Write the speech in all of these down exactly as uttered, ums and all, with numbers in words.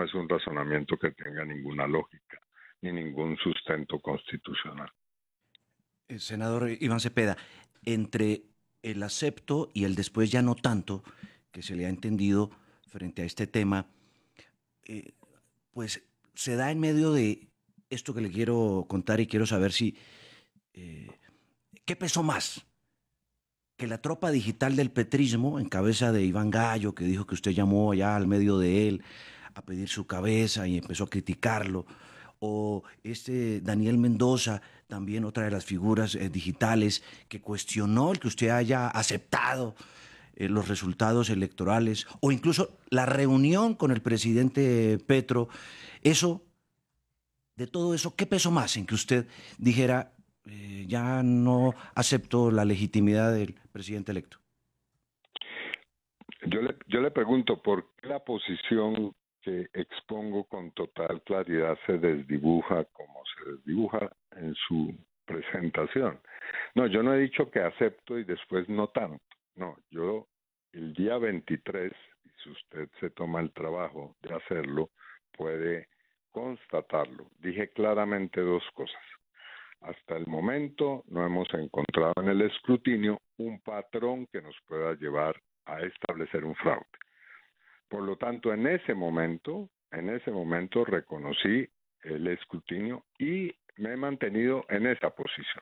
es un razonamiento que tenga ninguna lógica ni ningún sustento constitucional. Eh, senador Iván Cepeda, entre el acepto y el después ya no tanto que se le ha entendido frente a este tema, eh, pues se da en medio de esto que le quiero contar y quiero saber si, eh, ¿qué pesó más? Que la tropa digital del petrismo, en cabeza de Iván Gallo, que dijo que usted llamó allá al medio de él a pedir su cabeza y empezó a criticarlo, o este Daniel Mendoza, también otra de las figuras eh, digitales, que cuestionó el que usted haya aceptado eh, los resultados electorales, o incluso la reunión con el presidente Petro. Eso, de todo eso, ¿qué pesó más en que usted dijera, eh, ya no acepto la legitimidad del presidente electo? Yo le, yo le pregunto, ¿por qué la posición que expongo con total claridad se desdibuja como se desdibuja en su presentación? No, yo no he dicho que acepto y después no tanto. No, yo el día veintitrés, y si usted se toma el trabajo de hacerlo, puede constatarlo. Dije claramente dos cosas. Hasta el momento no hemos encontrado en el escrutinio un patrón que nos pueda llevar a establecer un fraude. Por lo tanto, en ese momento, en ese momento reconocí el escrutinio y me he mantenido en esa posición.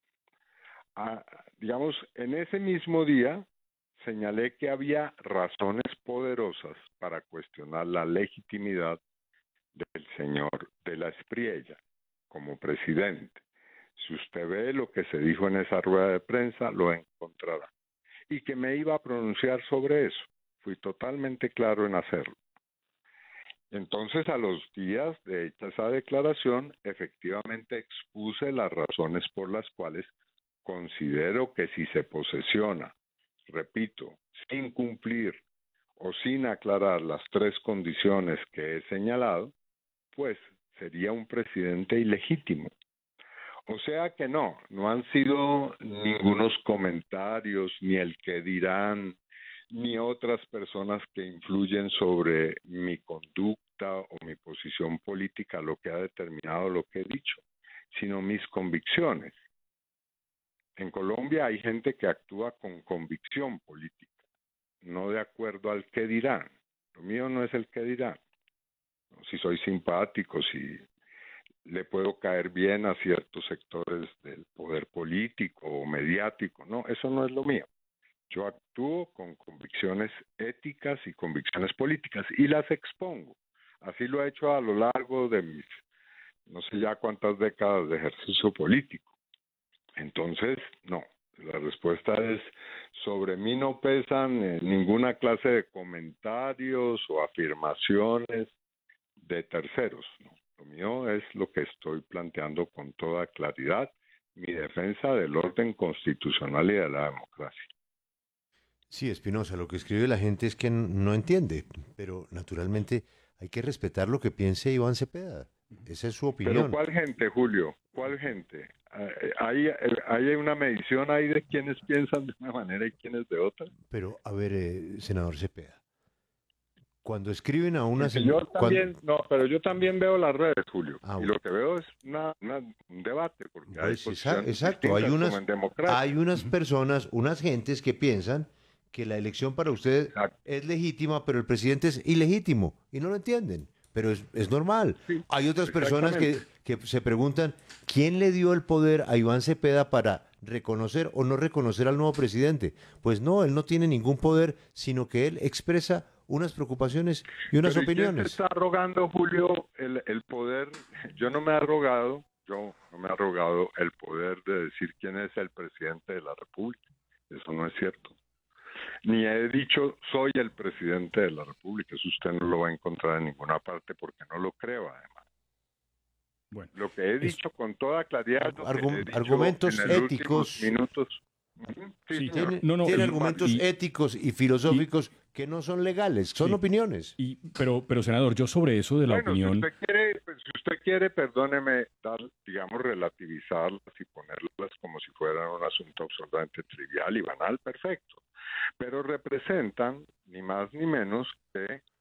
Ah, digamos, en ese mismo día señalé que había razones poderosas para cuestionar la legitimidad del señor de la Espriella como presidente. Si usted ve lo que se dijo en esa rueda de prensa, lo encontrará. Y que me iba a pronunciar sobre eso. Fui totalmente claro en hacerlo. Entonces, a los días de hecha esa declaración, efectivamente expuse las razones por las cuales considero que si se posesiona, repito, sin cumplir o sin aclarar las tres condiciones que he señalado, pues sería un presidente ilegítimo. O sea que no, no han sido ningunos comentarios, ni el que dirán, ni otras personas que influyen sobre mi conducta o mi posición política lo que ha determinado lo que he dicho, sino mis convicciones. En Colombia hay gente que actúa con convicción política, no de acuerdo al que dirán. Lo mío no es el que dirán. Si soy simpático, si le puedo caer bien a ciertos sectores del poder político o mediático. No, eso no es lo mío. Yo actúo con convicciones éticas y convicciones políticas y las expongo. Así lo he hecho a lo largo de mis, no sé ya cuántas décadas de ejercicio político. Entonces, no. La respuesta es, sobre mí no pesan eh, ninguna clase de comentarios o afirmaciones de terceros, ¿no? Lo mío es lo que estoy planteando con toda claridad, mi defensa del orden constitucional y de la democracia. Sí, Espinosa, lo que escribe la gente es que n- no entiende, pero naturalmente hay que respetar lo que piense Iván Cepeda. Esa es su Pero opinión. ¿cuál gente, Julio? ¿Cuál gente? Eh, ¿Hay, hay una medición ahí de quienes piensan de una manera y quienes de otra? Pero, a ver, eh, senador Cepeda, cuando escriben a una... Porque sen- yo Cuando... también, no, pero yo también veo las redes, Julio, Ah, y bueno. lo que veo es una, una- un debate, porque hay Pues exa- posiciones exacto, hay distintas como unas, en democracia. hay unas personas, unas gentes que piensan que la elección para usted Exacto. es legítima, pero el presidente es ilegítimo y no lo entienden. Pero es, es normal. Sí, Hay otras personas que, exactamente. que se preguntan quién le dio el poder a Iván Cepeda para reconocer o no reconocer al nuevo presidente. Pues no, él no tiene ningún poder, sino que él expresa unas preocupaciones y unas Pero ¿y quién se opiniones. está arrogando, Julio, el, el poder? Yo no me he arrogado, yo no me he arrogado el poder de decir quién es el presidente de la República. Eso no es cierto. Ni he dicho soy el presidente de la República. Eso usted no lo va a encontrar en ninguna parte porque no lo creo, además. Bueno, Lo que he es, dicho con toda claridad es lo que he Argu- dicho en argumentos los últimos éticos. minutos. Ujú. Sí, sí, señor. Tiene, no, no, tiene y, argumentos y, éticos y y- filosóficos que no son legales, son sí, opiniones. y, pero, pero senador, yo sobre eso de la Bueno, si opinión, usted quiere, pues, si usted quiere, perdóneme, dar, digamos, relativizarlas y ponerlas como si fueran un asunto absolutamente trivial y banal, perfecto. Pero representan, ni más ni menos, que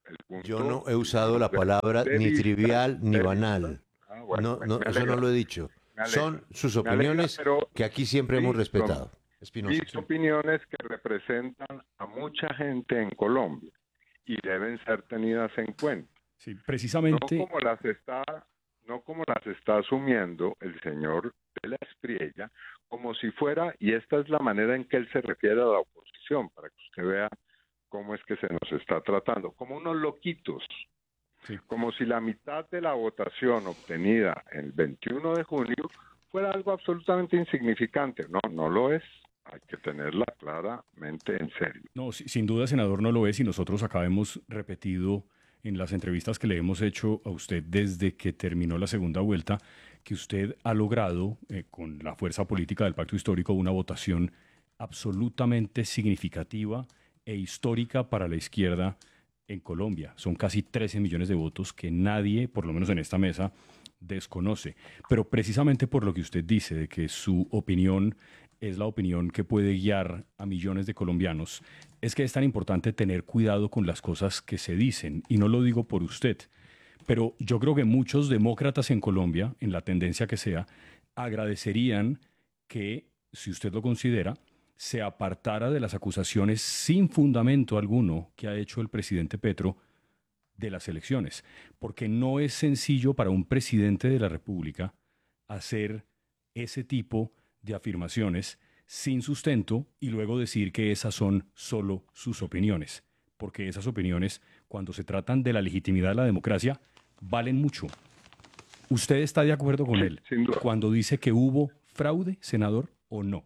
El punto, Yo no he usado la palabra de ni vista, trivial ni de banal. vista. Ah, bueno, No, me, no, me eso no alegra, lo he dicho. me alegra, Son sus me alegra, opiniones pero que aquí siempre hemos listo, respetado. Espinosa. mis opiniones que representan a mucha gente en Colombia y deben ser tenidas en cuenta. Sí, No precisamente, como las está, no como las está asumiendo el señor de la Espriella, como si fuera, y esta es la manera en que él se refiere a la oposición, para que usted vea cómo es que se nos está tratando, como unos loquitos, sí. como si la mitad de la votación obtenida el veintiuno de junio fuera algo absolutamente insignificante. No, no lo es. Hay que tenerla claramente en serio. No, si- sin duda, senador, no lo es y nosotros acá hemos repetido en las entrevistas que le hemos hecho a usted desde que terminó la segunda vuelta que usted ha logrado, eh, con la fuerza política del Pacto Histórico, una votación absolutamente significativa e histórica para la izquierda en Colombia. Son casi trece millones de votos que nadie, por lo menos en esta mesa, desconoce. Pero precisamente por lo que usted dice, de que su opinión es la opinión que puede guiar a millones de colombianos, es que es tan importante tener cuidado con las cosas que se dicen. Y no lo digo por usted, pero yo creo que muchos demócratas en Colombia, en la tendencia que sea, agradecerían que, si usted lo considera, se apartara de las acusaciones sin fundamento alguno que ha hecho el presidente Petro de las elecciones, porque no es sencillo para un presidente de la República hacer ese tipo de afirmaciones sin sustento y luego decir que esas son solo sus opiniones, porque esas opiniones, cuando se tratan de la legitimidad de la democracia, valen mucho. ¿Usted está de acuerdo con Sí, él sin duda. cuando dice que hubo fraude, senador, o no?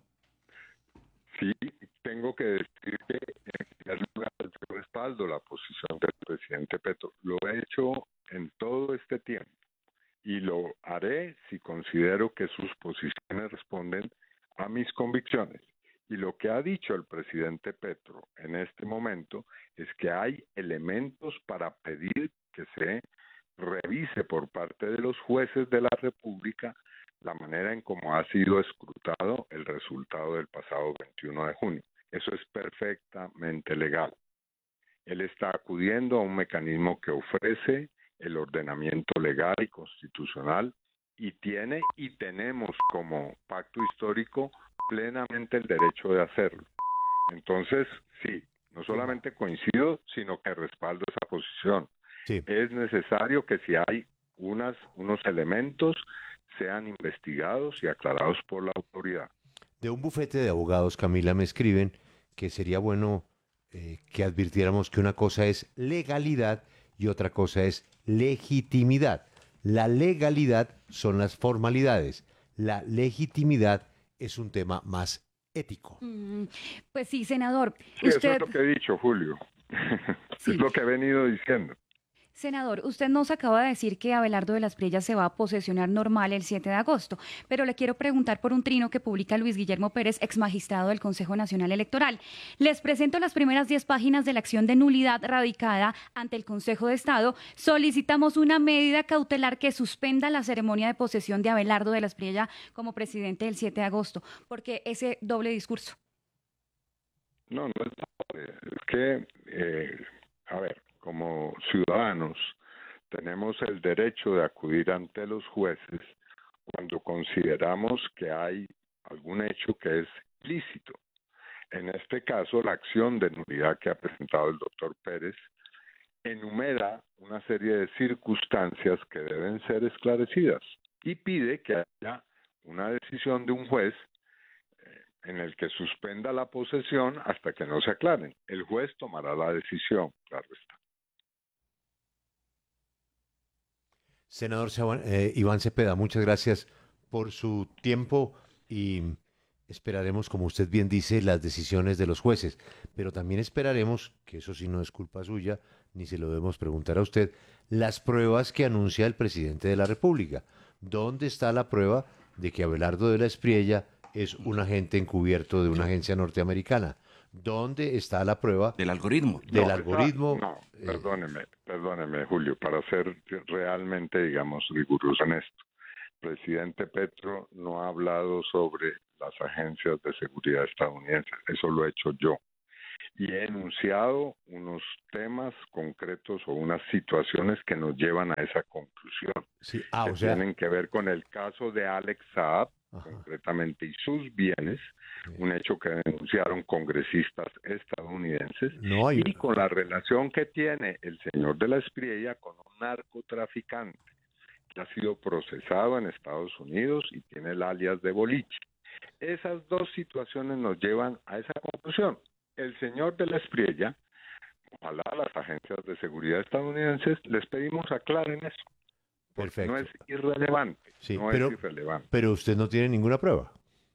Sí, tengo que decir que en primer lugar yo respaldo la posición del presidente Petro. Lo he hecho en todo este tiempo y lo haré si considero que sus posiciones responden a mis convicciones. Y lo que ha dicho el presidente Petro en este momento es que hay elementos para pedir que se revise por parte de los jueces de la República la manera en cómo ha sido escrutado el resultado del pasado veintiuno de junio. Eso es perfectamente legal. Él está acudiendo a un mecanismo que ofrece el ordenamiento legal y constitucional y tiene y tenemos como pacto histórico plenamente el derecho de hacerlo. Entonces, sí, no solamente coincido, sino que respaldo esa posición. Sí. Es necesario que si hay unas, unos elementos sean investigados y aclarados por la autoridad. De un bufete de abogados, Camila, me escriben que sería bueno eh, que advirtiéramos que una cosa es legalidad y otra cosa es legitimidad. La legalidad son las formalidades, la legitimidad es un tema más ético. Mm, Pues sí, senador. Sí, eso Usted, es lo que he dicho, Julio. sí, Es lo que he venido diciendo. senador, usted nos acaba de decir que Abelardo de las Priellas se va a posesionar normal el siete de agosto, pero le quiero preguntar por un trino que publica Luis Guillermo Pérez, ex magistrado del Consejo Nacional Electoral. Les presento las primeras diez páginas de la acción de nulidad radicada ante el Consejo de Estado. Solicitamos una medida cautelar que suspenda la ceremonia de posesión de Abelardo de las Priellas como presidente el siete de agosto, porque ese doble discurso. No, no es doble. Es que, eh, a ver, como ciudadanos tenemos el derecho de acudir ante los jueces cuando consideramos que hay algún hecho que es ilícito. En este caso, la acción de nulidad que ha presentado el doctor Pérez enumera una serie de circunstancias que deben ser esclarecidas y pide que haya una decisión de un juez en el que suspenda la posesión hasta que no se aclaren. El juez tomará la decisión, claro está. Senador Saban- eh, Iván Cepeda, muchas gracias por su tiempo y esperaremos, como usted bien dice, las decisiones de los jueces, pero también esperaremos, que eso sí no es culpa suya, ni se lo debemos preguntar a usted, las pruebas que anuncia el presidente de la República. ¿Dónde está la prueba de que Abelardo de la Espriella es un agente encubierto de una agencia norteamericana? ¿Dónde está la prueba Del algoritmo. del No, esa- algoritmo? no, eh, perdóneme, perdóneme, Julio, para ser realmente, digamos, riguroso en esto. El presidente Petro no ha hablado sobre las agencias de seguridad estadounidenses, eso lo he hecho yo. y he enunciado unos temas concretos o unas situaciones que nos llevan a esa conclusión, sí. ah, que o sea... tienen que ver con el caso de Alex Saab, Ajá. concretamente, y sus bienes, sí. un hecho que denunciaron congresistas estadounidenses, no hay... y con la relación que tiene el señor de la Espriella con un narcotraficante que ha sido procesado en Estados Unidos y tiene el alias de Boliche. Esas dos situaciones nos llevan a esa conclusión. El señor de la Espriella, ojalá las agencias de seguridad estadounidenses les pedimos aclaren eso. Perfecto. No es irrelevante. Sí, no pero, es irrelevante. Pero usted no tiene ninguna prueba.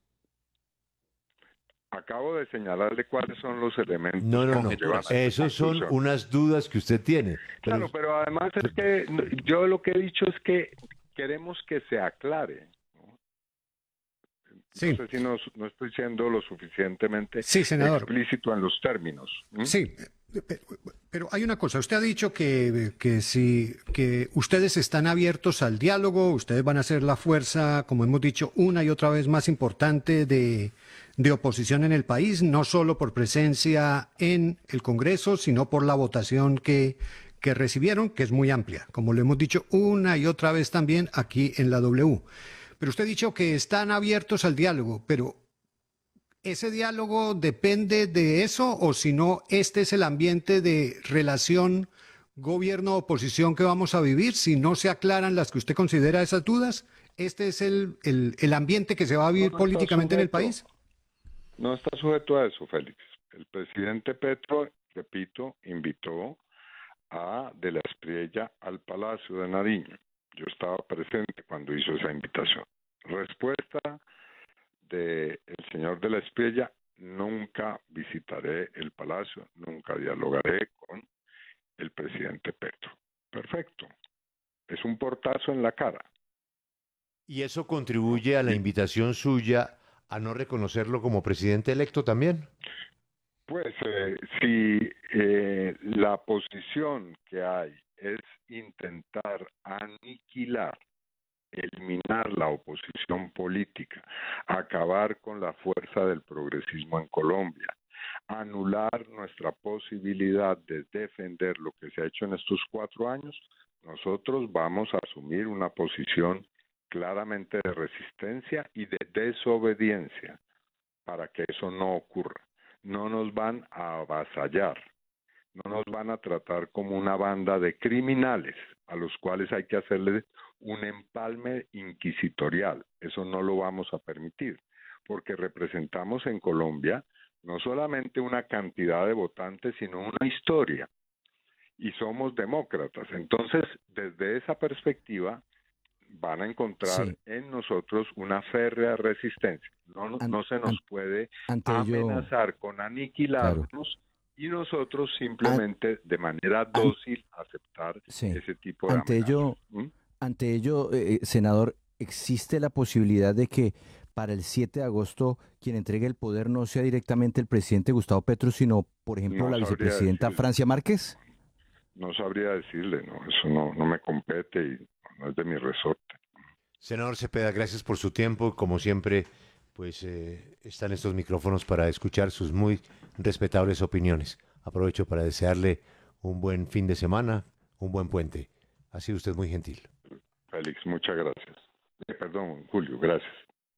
Acabo de señalarle cuáles son los elementos. No, no, no. Esos son unas dudas que usted tiene. Pero... Claro, pero además es que yo lo que he dicho es que queremos que se aclare. Sí. No sé si no, no estoy siendo lo suficientemente sí, senador. explícito en los términos. ¿Mm? Sí, pero hay una cosa. Usted ha dicho que, que, si, que ustedes están abiertos al diálogo, ustedes van a ser la fuerza, como hemos dicho, una y otra vez más importante de, de oposición en el país, no solo por presencia en el Congreso, sino por la votación que, que recibieron, que es muy amplia, como lo hemos dicho una y otra vez también aquí en la W. Pero usted ha dicho que están abiertos al diálogo, pero ¿ese diálogo depende de eso o si no, este es el ambiente de relación gobierno-oposición que vamos a vivir? Si no se aclaran las que usted considera esas dudas, ¿este es el, el, el ambiente que se va a vivir no, no políticamente sujeto, en el país? No está sujeto a eso, Félix. El presidente Petro, repito, invitó a De la Espriella al Palacio de Nariño. Yo estaba presente cuando hizo esa invitación. Respuesta del señor De la Espriella: nunca visitaré el palacio, nunca dialogaré con el presidente Petro. Perfecto. Es un portazo en la cara. ¿Y eso contribuye a la invitación suya a no reconocerlo como presidente electo también? Pues eh, si eh, la posición que hay es intentar aniquilar, eliminar la oposición política, acabar con la fuerza del progresismo en Colombia, anular nuestra posibilidad de defender lo que se ha hecho en estos cuatro años, nosotros vamos a asumir una posición claramente de resistencia y de desobediencia para que eso no ocurra. No nos van a avasallar. No nos van a tratar como una banda de criminales a los cuales hay que hacerle un empalme inquisitorial. Eso no lo vamos a permitir, porque representamos en Colombia no solamente una cantidad de votantes, sino una historia. Y somos demócratas. Entonces, desde esa perspectiva, van a encontrar sí. en nosotros una férrea resistencia. No, no, no se nos an, puede amenazar yo... con aniquilarnos. Claro. Y nosotros simplemente de manera dócil aceptar sí. ese tipo de ante amenazas. Ello, ¿Mm? Ante ello, eh, senador, ¿existe la posibilidad de que para el siete de agosto quien entregue el poder no sea directamente el presidente Gustavo Petro, sino, por ejemplo, no la vicepresidenta decirle. Francia Márquez? No sabría decirle, no, eso no, no me compete y no es de mi resorte. Senador Cepeda, gracias por su tiempo. Como siempre, pues eh, están estos micrófonos para escuchar sus muy respetables opiniones. Aprovecho para desearle un buen fin de semana, un buen puente. Ha sido usted muy gentil. Félix, muchas gracias. Eh, perdón, Julio, gracias.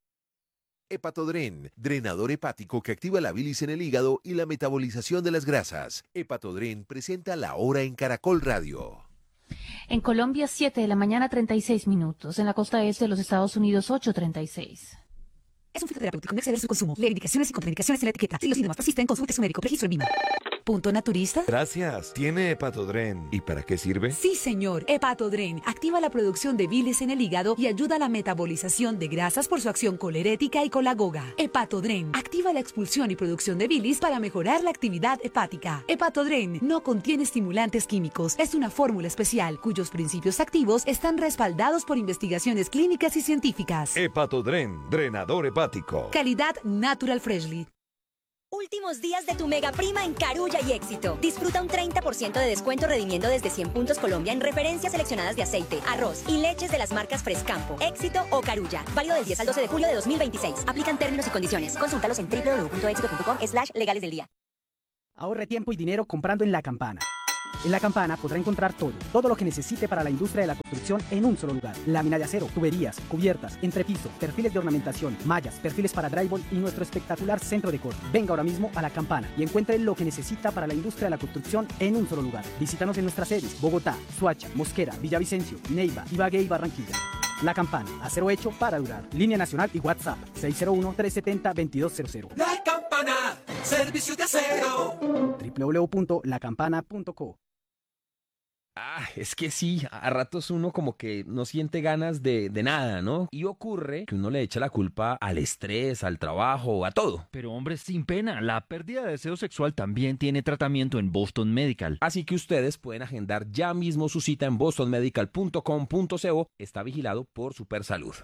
Hepatodren, drenador hepático que activa la bilis en el hígado y la metabolización de las grasas. Hepatodren presenta La Hora en Caracol Radio. En Colombia, siete de la mañana, treinta y seis minutos. En la costa este de los Estados Unidos, ocho treinta y seis. Es un fitoterapéutico, no exceder su consumo. Lee indicaciones y contraindicaciones en la etiqueta. Si los síntomas persisten, consulte a su médico. Registro en Vima. ¿Punto naturista? Gracias. ¿Tiene Hepatodren? ¿Y para qué sirve? Sí, señor. Hepatodren activa la producción de bilis en el hígado y ayuda a la metabolización de grasas por su acción colerética y colagoga. Hepatodren activa la expulsión y producción de bilis para mejorar la actividad hepática. Hepatodren no contiene estimulantes químicos. Es una fórmula especial cuyos principios activos están respaldados por investigaciones clínicas y científicas. Hepatodren, drenador hepático. Calidad Natural Freshly. Últimos días de tu mega prima en Carulla y Éxito. Disfruta un treinta por ciento de descuento redimiendo desde cien puntos Colombia en referencias seleccionadas de aceite, arroz y leches de las marcas Frescampo, Éxito o Carulla. Válido del diez al doce de julio de dos mil veintiséis. Aplican términos y condiciones. Consúltalos en w w w punto éxito punto com slash legales del día. Ahorre tiempo y dinero comprando en La Campana. En La Campana podrá encontrar todo, todo lo que necesite para la industria de la construcción en un solo lugar. Lámina de acero, tuberías, cubiertas, entrepiso, perfiles de ornamentación, mallas, perfiles para drywall y nuestro espectacular centro de corte. Venga ahora mismo a La Campana y encuentre lo que necesita para la industria de la construcción en un solo lugar. Visítanos en nuestras sedes: Bogotá, Soacha, Mosquera, Villavicencio, Neiva, Ibagué y Barranquilla. La Campana, acero hecho para durar. Línea nacional y WhatsApp seis cero uno, tres siete cero, dos dos cero cero. La Campana, servicio de acero. doble u doble u doble u punto la campana punto co. Ah, es que sí, a ratos uno como que no siente ganas de, de nada, ¿no? Y ocurre que uno le echa la culpa al estrés, al trabajo, a todo. Pero hombre, sin pena, la pérdida de deseo sexual también tiene tratamiento en Boston Medical. Así que ustedes pueden agendar ya mismo su cita en boston medical punto com punto co. Está vigilado por Supersalud.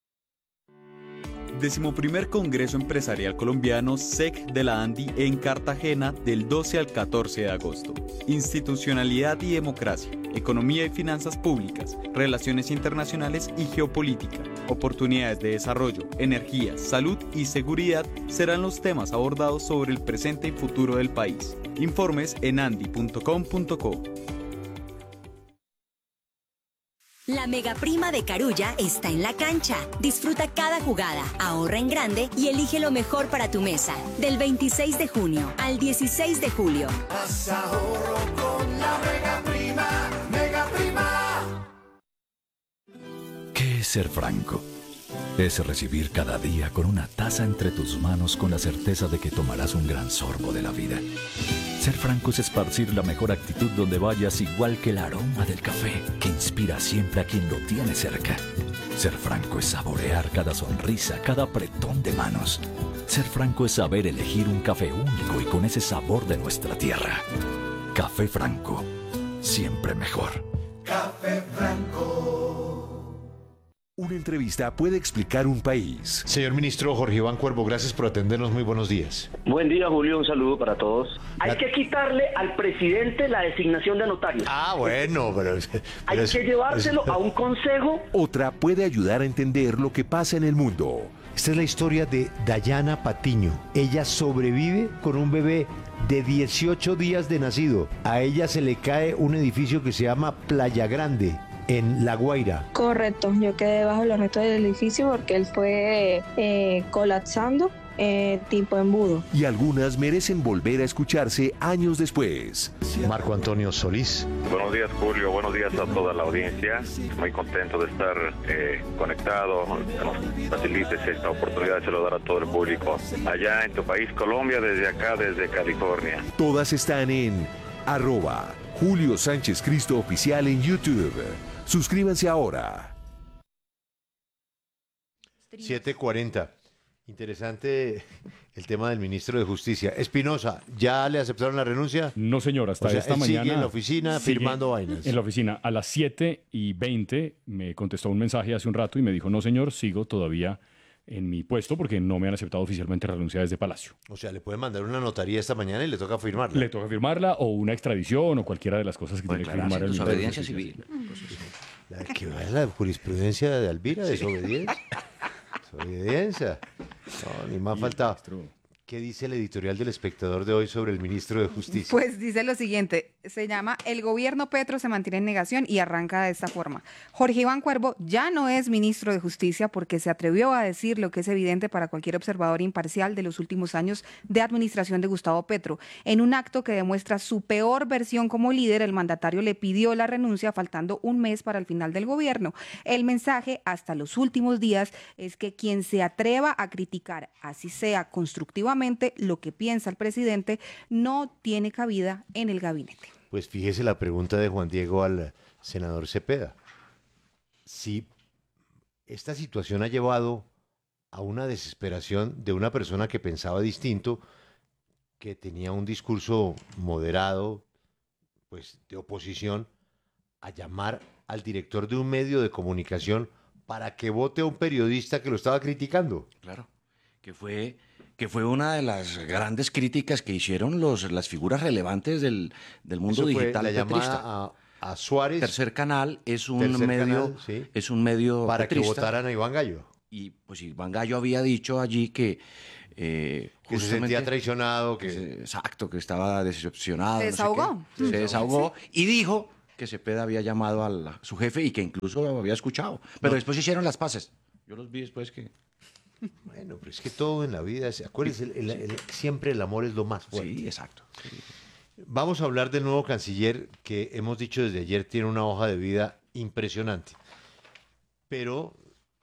Decimoprimer Congreso Empresarial Colombiano S E C de la ANDI en Cartagena del doce al catorce de agosto. Institucionalidad y democracia, economía y finanzas públicas, relaciones internacionales y geopolítica, oportunidades de desarrollo, energía, salud y seguridad serán los temas abordados sobre el presente y futuro del país. Informes en andi punto com punto co. La mega prima de Carulla está en la cancha. Disfruta cada jugada, ahorra en grande y elige lo mejor para tu mesa. Del veintiséis de junio al dieciséis de julio. Haz ahorro con la mega prima, mega prima. ¿Qué es ser franco? Es recibir cada día con una taza entre tus manos con la certeza de que tomarás un gran sorbo de la vida. Ser franco es esparcir la mejor actitud donde vayas, igual que el aroma del café que inspira siempre a quien lo tiene cerca. Ser franco es saborear cada sonrisa, cada apretón de manos. Ser franco es saber elegir un café único y con ese sabor de nuestra tierra. Café Franco, siempre mejor. Café Franco. Una entrevista puede explicar un país. Señor ministro Jorge Iván Cuervo, gracias por atendernos. Muy buenos días. Buen día, Julio. Un saludo para todos. Hay que quitarle al presidente la designación de notario. Ah, bueno, pero... pero Hay es, que llevárselo es, a un consejo. Otra puede ayudar a entender lo que pasa en el mundo. Esta es la historia de Dayana Patiño. Ella sobrevive con un bebé de dieciocho días de nacido. A ella se le cae un edificio que se llama Playa Grande, en La Guaira. Correcto, yo quedé bajo los restos del edificio porque él fue eh, colapsando eh, tipo embudo. Y algunas merecen volver a escucharse años después. Marco Antonio Solís. Buenos días, Julio. Buenos días a toda la audiencia. Muy contento de estar eh, conectado. Que nos facilites esta oportunidad de saludar a todo el público allá en tu país, Colombia, desde acá, desde California. Todas están en arroba Julio Sánchez Cristo Oficial en YouTube. Suscríbanse ahora. siete cuarenta. Interesante el tema del ministro de Justicia. Espinosa, ¿ya le aceptaron la renuncia? No, señor, hasta O sea, esta él mañana. sigue en la oficina sigue firmando vainas. En la oficina. A las siete y veinte me contestó un mensaje hace un rato y me dijo: no, señor, sigo todavía en mi puesto porque no me han aceptado oficialmente renuncia desde Palacio. O sea, le pueden mandar una notaría esta mañana y le toca firmarla. Le toca firmarla o una extradición o cualquiera de las cosas que Puede tiene que firmar el desobediencia ministro de civil. La, que va la jurisprudencia de Alvira, desobediencia. Desobediencia. No, ni más faltaba. ¿Qué dice el editorial del Espectador de hoy sobre el ministro de Justicia? Pues dice lo siguiente, se llama El gobierno Petro se mantiene en negación y arranca de esta forma. Jorge Iván Cuervo ya no es ministro de Justicia porque se atrevió a decir lo que es evidente para cualquier observador imparcial de los últimos años de administración de Gustavo Petro. En un acto que demuestra su peor versión como líder, el mandatario le pidió la renuncia faltando un mes para el final del gobierno. El mensaje hasta los últimos días es que quien se atreva a criticar, así sea constructivamente, lo que piensa el presidente, no tiene cabida en el gabinete. Pues fíjese la pregunta de Juan Diego al senador Cepeda. Si esta situación ha llevado a una desesperación de una persona que pensaba distinto, que tenía un discurso moderado, pues de oposición, a llamar al director de un medio de comunicación para que vote a un periodista que lo estaba criticando. Claro, que fue... que fue una de las grandes críticas que hicieron los, las figuras relevantes del, del mundo Eso fue digital la petrista. llamada a, a Suárez. Tercer Canal es un Tercer medio, Canal, sí, es un medio para petrista, que votaran a Iván Gallo. Y pues Iván Gallo había dicho allí que eh, Que se sentía traicionado. Que... que se- exacto, que estaba decepcionado. Se no sé desahogó. qué. Mm. Se desahogó y dijo que Cepeda había llamado a la- su jefe y que incluso lo había escuchado. Pero No. después hicieron las paces. Yo los vi después que... Bueno, pero es que todo en la vida, es- acuérdense, el- el- el- siempre el amor es lo más fuerte. Sí, exacto. Vamos a hablar del nuevo canciller que hemos dicho desde ayer tiene una hoja de vida impresionante. Pero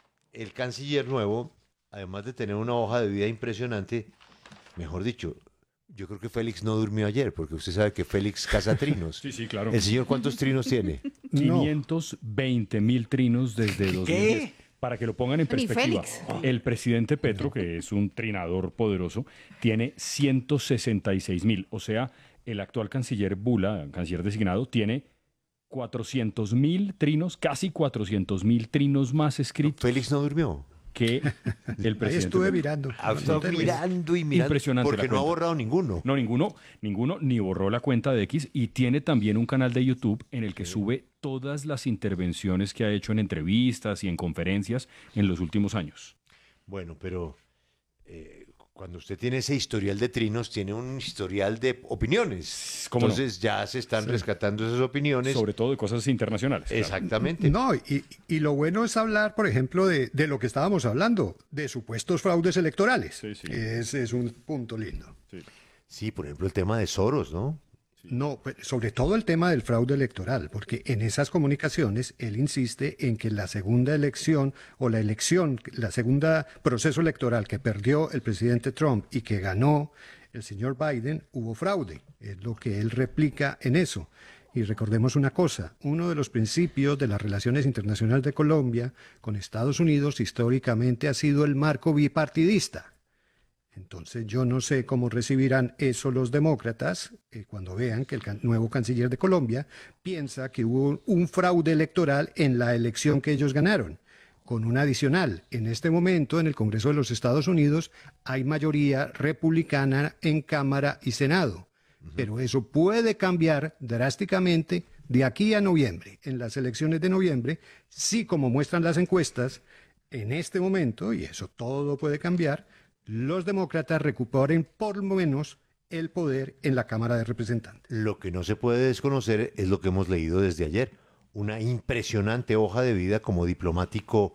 el canciller nuevo, además de tener una hoja de vida impresionante, mejor dicho, yo creo que Félix no durmió ayer, porque usted sabe que Félix caza trinos. Sí, sí, claro. ¿El señor cuántos trinos tiene? quinientos veinte mil trinos desde dos mil diez. Para que lo pongan en Ni perspectiva, Félix. el presidente Petro, que es un trinador poderoso, tiene ciento sesenta y seis mil. O sea, el actual canciller Bula, canciller designado, tiene cuatrocientos mil trinos, casi cuatrocientos mil trinos más escritos. Félix no durmió. Que el presidente. Ahí estuve Petro. mirando. Ha estado mirando y mirando. Impresionante. Porque la no ha cuenta. borrado ninguno. No, ninguno, ninguno, ni borró la cuenta de X y tiene también un canal de YouTube en el que sube todas las intervenciones que ha hecho en entrevistas y en conferencias en los últimos años. Bueno, pero eh, cuando usted tiene ese historial de trinos, tiene un historial de opiniones. ¿Cómo no? Entonces ya se están Sí. rescatando esas opiniones. Sobre todo de cosas internacionales. claro. Exactamente. No, y, y lo bueno es hablar, por ejemplo, de, de lo que estábamos hablando, de supuestos fraudes electorales. Sí, sí. Ese es un punto lindo. Sí. Sí, por ejemplo, el tema de Soros, ¿no? No, pues, sobre todo el tema del fraude electoral, porque en esas comunicaciones él insiste en que la segunda elección o la elección, la segunda proceso electoral que perdió el presidente Trump y que ganó el señor Biden, hubo fraude. Es lo que él replica en eso. Y recordemos una cosa, uno de los principios de las relaciones internacionales de Colombia con Estados Unidos históricamente ha sido el marco bipartidista. Entonces yo no sé cómo recibirán eso los demócratas eh, cuando vean que el can- nuevo canciller de Colombia piensa que hubo un fraude electoral en la elección que ellos ganaron. Con un adicional, en este momento en el Congreso de los Estados Unidos hay mayoría republicana en Cámara y Senado, pero eso puede cambiar drásticamente de aquí a noviembre, en las elecciones de noviembre, si como muestran las encuestas, en este momento, y eso todo puede cambiar, los demócratas recuperen por lo menos el poder en la Cámara de Representantes. Lo que no se puede desconocer es lo que hemos leído desde ayer. Una impresionante hoja de vida como diplomático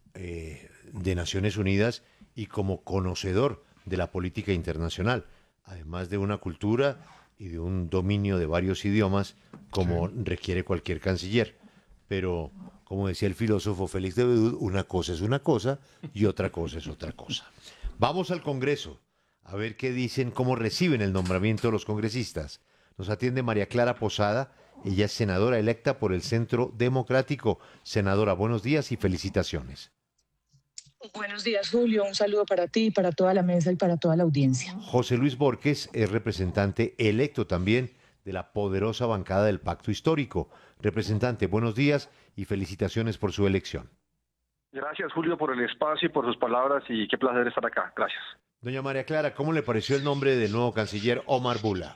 eh, de Naciones Unidas y como conocedor de la política internacional, además de una cultura y de un dominio de varios idiomas como requiere cualquier canciller. Pero, como decía el filósofo Félix de Bedú, una cosa es una cosa y otra cosa es otra cosa. Vamos al Congreso a ver qué dicen, cómo reciben el nombramiento de los congresistas. Nos atiende María Clara Posada, ella es senadora electa por el Centro Democrático. Senadora, buenos días y felicitaciones. Buenos días, Julio. Un saludo para ti, para toda la mesa y para toda la audiencia. José Luis Borges es representante electo también de la poderosa bancada del Pacto Histórico. Representante, buenos días y felicitaciones por su elección. Gracias, Julio, por el espacio y por sus palabras y qué placer estar acá. Gracias. Doña María Clara, ¿cómo le pareció el nombre del nuevo canciller Omar Bula?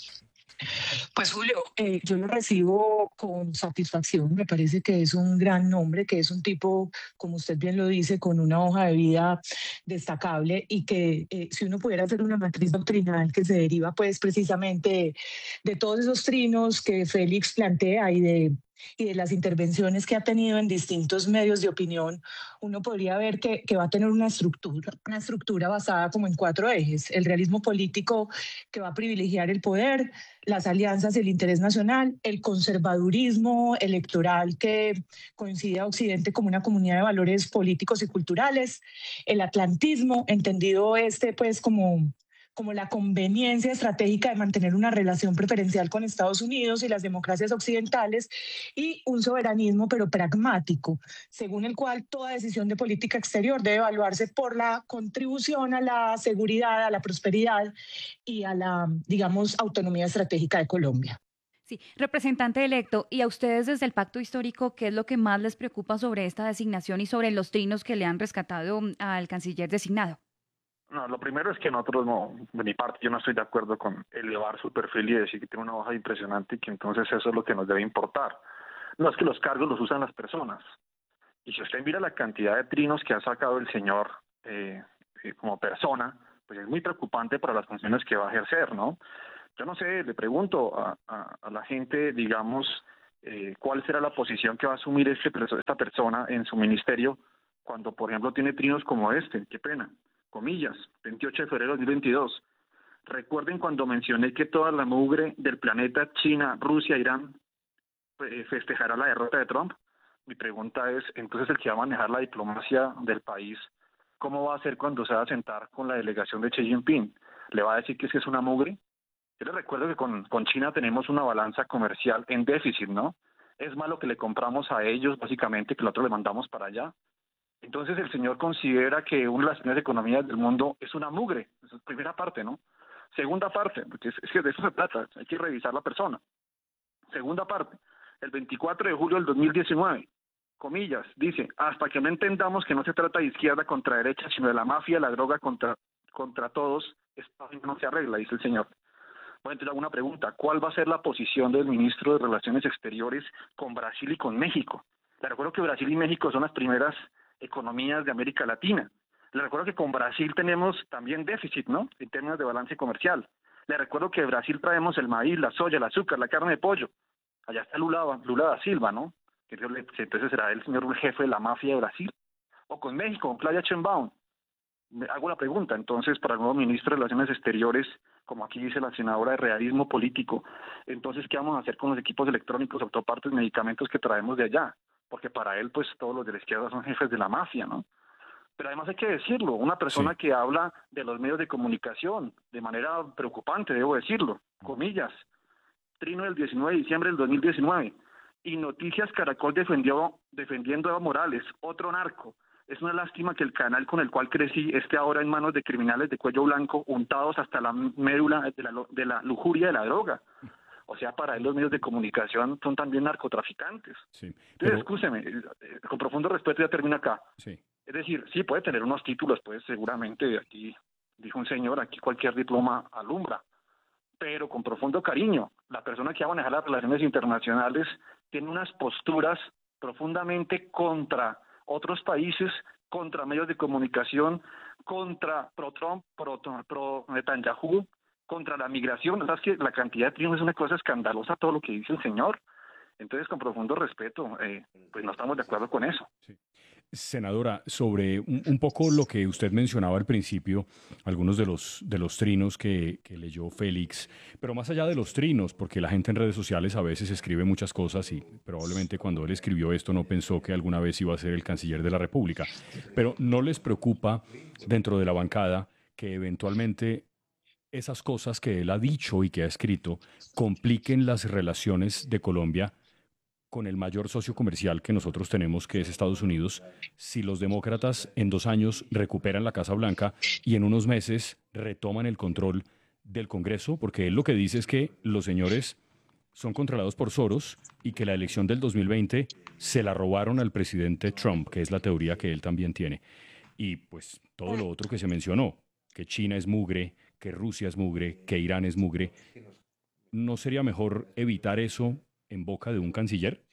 Pues Julio, eh, yo lo recibo con satisfacción. Me parece que es un gran nombre, que es un tipo, como usted bien lo dice, con una hoja de vida destacable y que eh, si uno pudiera hacer una matriz doctrinal que se deriva pues precisamente de todos esos trinos que Félix plantea y de y de las intervenciones que ha tenido en distintos medios de opinión, uno podría ver que, que va a tener una estructura, una estructura basada como en cuatro ejes. El realismo político que va a privilegiar el poder, las alianzas y el interés nacional, el conservadurismo electoral que coincide a Occidente como una comunidad de valores políticos y culturales, el atlantismo, entendido este pues como... como la conveniencia estratégica de mantener una relación preferencial con Estados Unidos y las democracias occidentales, y un soberanismo pero pragmático, según el cual toda decisión de política exterior debe evaluarse por la contribución a la seguridad, a la prosperidad y a la, digamos, autonomía estratégica de Colombia. Sí, representante electo, y a ustedes desde el Pacto Histórico, ¿qué es lo que más les preocupa sobre esta designación y sobre los trinos que le han rescatado al canciller designado? No, lo primero es que nosotros no, de mi parte, yo no estoy de acuerdo con elevar su perfil y decir que tiene una hoja impresionante y que entonces eso es lo que nos debe importar. No es que los cargos los usan las personas. Y si usted mira la cantidad de trinos que ha sacado el señor eh, eh, como persona, pues es muy preocupante para las funciones que va a ejercer, ¿no? Yo no sé, le pregunto a, a, a la gente, digamos, eh, cuál será la posición que va a asumir este, esta persona en su ministerio cuando, por ejemplo, tiene trinos como este, qué pena, comillas, veintiocho de febrero de dos mil veintidós. Recuerden cuando mencioné que toda la mugre del planeta, China, Rusia, Irán, eh, festejará la derrota de Trump. Mi pregunta es, entonces el que va a manejar la diplomacia del país, ¿cómo va a hacer cuando se va a sentar con la delegación de Xi Jinping? ¿Le va a decir que es que es una mugre? Yo les recuerdo que con, con China tenemos una balanza comercial en déficit, ¿no? Es malo que le compramos a ellos, básicamente, que nosotros le mandamos para allá. Entonces el señor considera que una de las primeras economías del mundo es una mugre. Esa es la primera parte, ¿no? Segunda parte, porque es, es que de eso se trata, hay que revisar la persona. Segunda parte, el veinticuatro de julio del dos mil diecinueve, comillas, dice, hasta que no entendamos que no se trata de izquierda contra derecha, sino de la mafia, la droga contra, contra todos, esto no se arregla, dice el señor. Bueno, entonces hago una pregunta, ¿cuál va a ser la posición del ministro de Relaciones Exteriores con Brasil y con México? Le recuerdo que Brasil y México son las primeras economías de América Latina. Le recuerdo que con Brasil tenemos también déficit, ¿no?, en términos de balance comercial. Le recuerdo que de Brasil traemos el maíz, la soya, el azúcar, la carne de pollo. Allá está Lula, Lula da Silva, ¿no? Que entonces será el señor jefe de la mafia de Brasil. O con México, con Claudia Sheinbaum. Me hago la pregunta, entonces, para el nuevo ministro de Relaciones Exteriores, como aquí dice la senadora, de realismo político, entonces, ¿qué vamos a hacer con los equipos electrónicos, autopartes, medicamentos que traemos de allá? Porque para él, pues, todos los de la izquierda son jefes de la mafia, ¿no? Pero además hay que decirlo, una persona sí. que habla de los medios de comunicación de manera preocupante, debo decirlo, comillas, trino del diecinueve de diciembre del dos mil diecinueve, y Noticias Caracol defendió, defendiendo a Evo Morales, otro narco. Es una lástima que el canal con el cual crecí esté ahora en manos de criminales de cuello blanco, untados hasta la médula de la, de la lujuria de la droga. O sea, para él los medios de comunicación son también narcotraficantes. Sí, Entonces, pero... escúcheme, con profundo respeto ya termina acá. Sí. Es decir, sí puede tener unos títulos, pues seguramente aquí, dijo un señor, aquí cualquier diploma alumbra, pero con profundo cariño. La persona que va a manejar las relaciones internacionales tiene unas posturas profundamente contra otros países, contra medios de comunicación, contra pro-Trump, pro-Netanyahu, contra la migración. ¿Sabes que la cantidad de triunfos es una cosa escandalosa, todo lo que dice el señor? Entonces, con profundo respeto, eh, pues no estamos de acuerdo con eso. Sí. Senadora, sobre un, un poco lo que usted mencionaba al principio, algunos de los, de los trinos que, que leyó Félix, pero más allá de los trinos, porque la gente en redes sociales a veces escribe muchas cosas y probablemente cuando él escribió esto no pensó que alguna vez iba a ser el canciller de la República, pero ¿no les preocupa dentro de la bancada que eventualmente esas cosas que él ha dicho y que ha escrito compliquen las relaciones de Colombia con el mayor socio comercial que nosotros tenemos, que es Estados Unidos, si los demócratas en dos años recuperan la Casa Blanca y en unos meses retoman el control del Congreso? Porque él lo que dice es que los señores son controlados por Soros y que la elección del dos mil veinte se la robaron al presidente Trump, que es la teoría que él también tiene. Y pues todo lo otro que se mencionó, que China es mugre, que Rusia es mugre, que Irán es mugre, ¿no sería mejor evitar eso en boca de un canciller?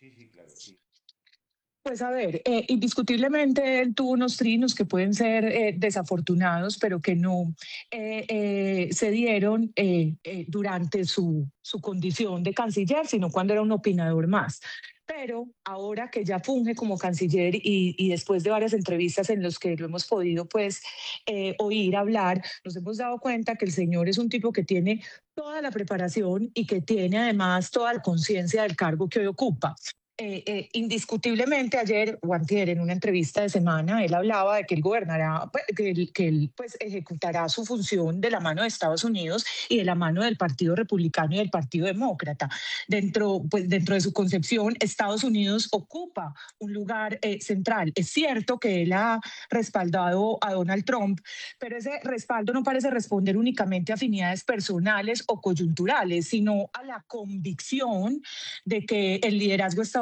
Pues a ver, eh, indiscutiblemente él tuvo unos trinos que pueden ser eh, desafortunados, pero que no eh, eh, se dieron eh, eh, durante su, su condición de canciller, sino cuando era un opinador más. Pero ahora que ya funge como canciller y, y después de varias entrevistas en las que lo hemos podido pues eh, oír hablar, nos hemos dado cuenta que el señor es un tipo que tiene toda la preparación y que tiene además toda la conciencia del cargo que hoy ocupa. Eh, eh, indiscutiblemente ayer o antier en una entrevista de semana él hablaba de que él gobernará, que él, que él pues ejecutará su función de la mano de Estados Unidos y de la mano del Partido Republicano y del Partido Demócrata. Dentro, pues, dentro de su concepción, Estados Unidos ocupa un lugar eh, central. Es cierto que él ha respaldado a Donald Trump, pero ese respaldo no parece responder únicamente a afinidades personales o coyunturales, sino a la convicción de que el liderazgo estadounidense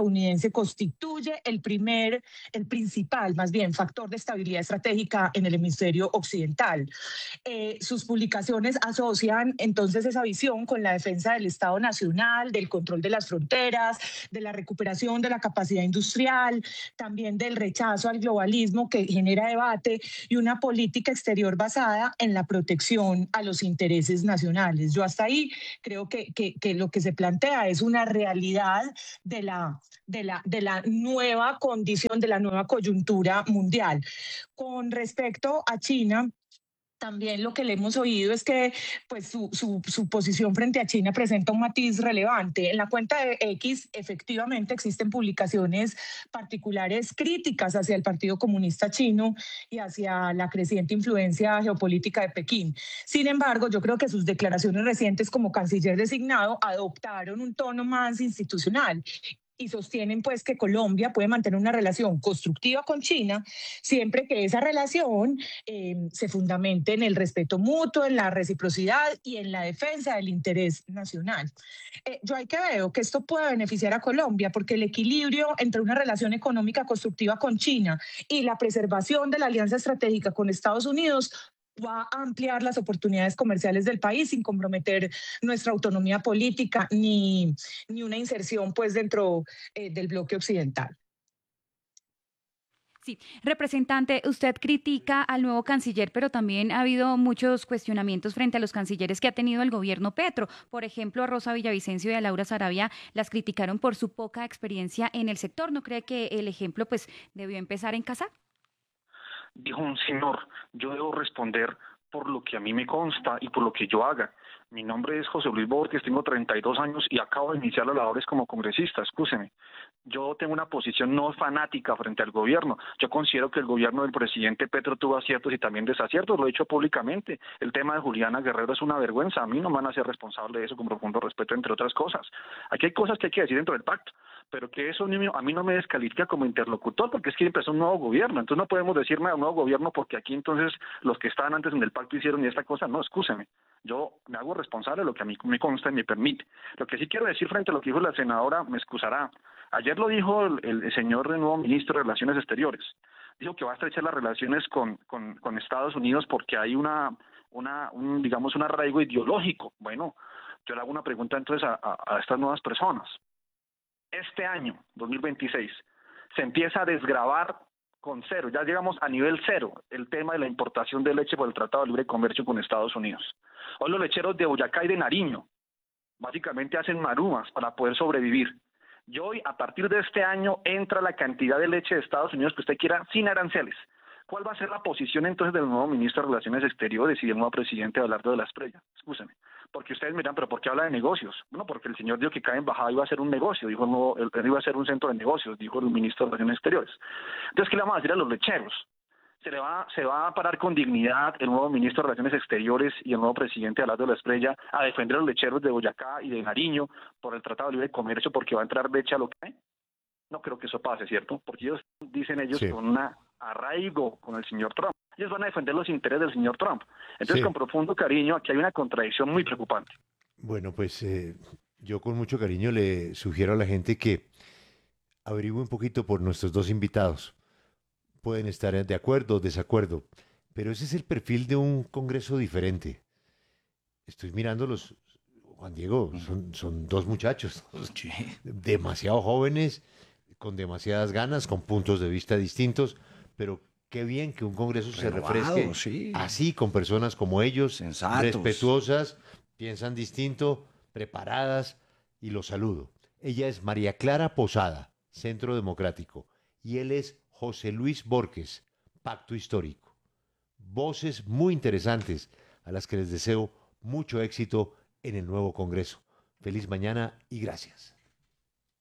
estadounidense constituye el primer, el principal, más bien, factor de estabilidad estratégica en el hemisferio occidental. Eh, sus publicaciones asocian entonces esa visión con la defensa del Estado Nacional, del control de las fronteras, de la recuperación de la capacidad industrial, también del rechazo al globalismo que genera debate y una política exterior basada en la protección a los intereses nacionales. Yo hasta ahí creo que, que, que lo que se plantea es una realidad de la, de, la, de la nueva condición, de la nueva coyuntura mundial. Con respecto a China, también lo que le hemos oído es que pues, su, su, su posición frente a China presenta un matiz relevante. En la cuenta de X, efectivamente, existen publicaciones particulares críticas hacia el Partido Comunista Chino y hacia la creciente influencia geopolítica de Pekín. Sin embargo, yo creo que sus declaraciones recientes como canciller designado adoptaron un tono más institucional y sostienen pues que Colombia puede mantener una relación constructiva con China siempre que esa relación eh, se fundamente en el respeto mutuo, en la reciprocidad y en la defensa del interés nacional. Eh, yo hay que veo que esto puede beneficiar a Colombia porque el equilibrio entre una relación económica constructiva con China y la preservación de la alianza estratégica con Estados Unidos va a ampliar las oportunidades comerciales del país sin comprometer nuestra autonomía política ni, ni una inserción pues dentro eh, del bloque occidental. Sí, representante, usted critica al nuevo canciller, pero también ha habido muchos cuestionamientos frente a los cancilleres que ha tenido el gobierno Petro. Por ejemplo, a Rosa Villavicencio y a Laura Sarabia las criticaron por su poca experiencia en el sector. ¿No cree que el ejemplo pues debió empezar en casa? Dijo un señor, yo debo responder por lo que a mí me consta y por lo que yo haga. Mi nombre es José Luis Borges, tengo treinta y dos años y acabo de iniciar las labores como congresista, excúseme. Yo tengo una posición no fanática frente al gobierno. Yo considero que el gobierno del presidente Petro tuvo aciertos y también desaciertos, lo he dicho públicamente. El tema de Juliana Guerrero es una vergüenza, a mí no me van a ser responsable de eso con profundo respeto, entre otras cosas. Aquí hay cosas que hay que decir dentro del pacto, pero que eso a mí no me descalifica como interlocutor, porque es que empezó un nuevo gobierno, entonces no podemos decirme a un nuevo gobierno porque aquí entonces los que estaban antes en el pacto hicieron y esta cosa, no, excúseme. Yo me hago responsable de lo que a mí me consta y me permite. Lo que sí quiero decir frente a lo que dijo la senadora, me excusará. Ayer lo dijo el, el señor de nuevo ministro de Relaciones Exteriores. Dijo que va a estrechar las relaciones con, con, con Estados Unidos porque hay una, una un, digamos, un arraigo ideológico. Bueno, yo le hago una pregunta entonces a, a, a estas nuevas personas. Este año, dos mil veintiséis, se empieza a desgravar con cero, ya llegamos a nivel cero, el tema de la importación de leche por el Tratado de Libre Comercio con Estados Unidos. Hoy los lecheros de Boyacá y de Nariño básicamente hacen marumas para poder sobrevivir. Y hoy, a partir de este año, entra la cantidad de leche de Estados Unidos que usted quiera sin aranceles. ¿Cuál va a ser la posición entonces del nuevo ministro de Relaciones Exteriores y del nuevo presidente Abelardo de la Espriella? Escúcheme. Porque ustedes miran, ¿pero por qué habla de negocios? Bueno, porque el señor dijo que cada embajada iba a ser un negocio, dijo el nuevo, el, iba a ser un centro de negocios, dijo el ministro de Relaciones Exteriores. Entonces, ¿qué le vamos a decir a los lecheros? Se le va, se va a parar con dignidad el nuevo ministro de Relaciones Exteriores y el nuevo presidente Abelardo de la Espriella a defender a los lecheros de Boyacá y de Nariño por el Tratado de Libre Comercio porque va a entrar leche a lo que hay. No creo que eso pase, ¿cierto? Porque ellos, dicen ellos, sí, con un arraigo con el señor Trump. Ellos van a defender los intereses del señor Trump. Entonces, sí, con profundo cariño, aquí hay una contradicción muy preocupante. Bueno, pues eh, yo con mucho cariño le sugiero a la gente que averigüe un poquito por nuestros dos invitados. Pueden estar de acuerdo o desacuerdo, pero ese es el perfil de un Congreso diferente. Estoy mirándolos, Juan Diego, son, son dos muchachos, sí, demasiado jóvenes, con demasiadas ganas, con puntos de vista distintos, pero qué bien que un Congreso Renovado, se refresque sí, así, con personas como ellos, sensatos, respetuosas, piensan distinto, preparadas, y los saludo. Ella es María Clara Posada, Centro Democrático, y él es José Luis Borges, Pacto Histórico. Voces muy interesantes a las que les deseo mucho éxito en el nuevo Congreso. Feliz mañana y gracias.